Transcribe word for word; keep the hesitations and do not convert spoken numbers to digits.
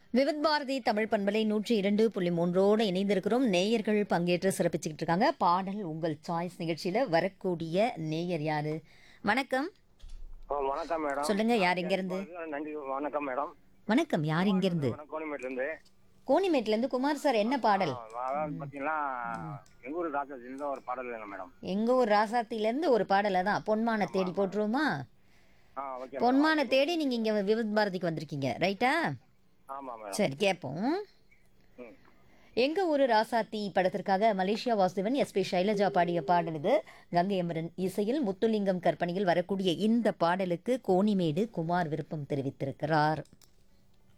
விவித் பாரதி தமிழ் பண்பலை நூற்றி இரண்டு புள்ளி மூன்றோடு இணைந்திருக்கிறோம். நேயர்கள் பங்கேற்று சிறப்பிச்சுக்கிட்டு இருக்காங்க. பாடல் உங்கள் சாய்ஸ் நிகழ்ச்சியில வரக்கூடிய நேயர் யாரு? வணக்கம். ஆ, வணக்கம் மேடம். சொல்லுங்க, யார் எங்க இருந்து? நன்றி. வணக்கம் மேடம். வணக்கம், யார் இங்க இருந்து? வணக்கம், கோணிமேட்ல இருந்து. கோணிமேட்ல இருந்து குமார் சார், என்ன பாடல்? ஆ, அதாவது பாத்தீங்கன்னா எங்க ஊர் ராஜாஜி இருந்து ஒரு பாடல் வேணும் மேடம். எங்க ஊர் ராசாத்தில இருந்து ஒரு பாடலை தான். பொன்மான தேடி போட்டுருவோமா? ஆ, ஓகே மேடம். பொன்மான தேடி நீங்க இங்க விவித் பாரதிக்கு வந்திருக்கீங்க, ரைட்டா? ஆமா மேடம். சரி, கேட்போம். ம். எங்க ஊரு ராசாத்தி படத்திற்காக மலேசியா வாசுதேவன், எஸ்பி சைலஜா பாடிய பாடல் இது. கங்கை அமரன் இசையில் முத்துலிங்கம் கற்பனையில் வரக்கூடிய இந்த பாடலுக்கு கோணிமேடு குமார் விருப்பம் தெரிவித்திருக்கிறார்.